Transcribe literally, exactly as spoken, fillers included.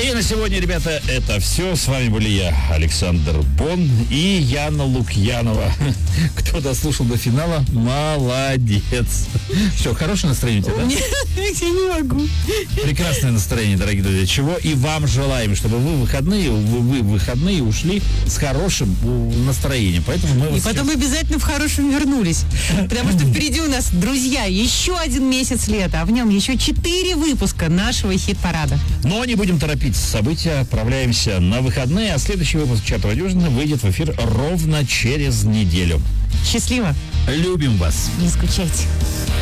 И на сегодня, ребята, это все. С вами были я, Александр Бон, и Яна Лукьянова. Кто дослушал до финала, молодец. Все, хорошее настроение у тебя, да? Нет, я не могу. Прекрасное настроение, дорогие друзья. Чего и вам желаем, чтобы вы выходные, вы, вы выходные ушли с хорошим настроением. Поэтому мы И потом обязательно в хорошем вернулись. Потому что впереди у нас, друзья, еще один месяц лета, а в нем еще четыре выпуска нашего хит-парада. Но не будем торопиться события, отправляемся на выходные, а следующий выпуск «Чатовой дюжины» выйдет в эфир ровно через неделю. Счастливо. Любим вас. Не скучайте.